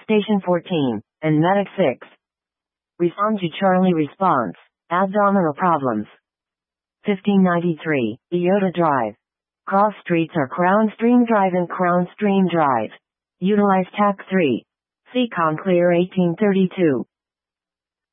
Station 14, and Medic 6. Respond to Charlie response. Abdominal problems. 1593, Iota Drive. Cross streets are Crown Stream Drive and Crown Stream Drive. Utilize TAC 3. See Conclear 1832.